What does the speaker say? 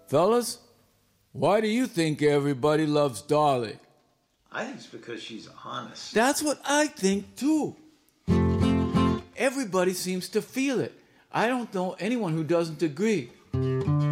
Fellas, why do you think everybody loves Dolly? I think it's because she's honest. That's what I think, too. Everybody seems to feel it. I don't know anyone who doesn't agree.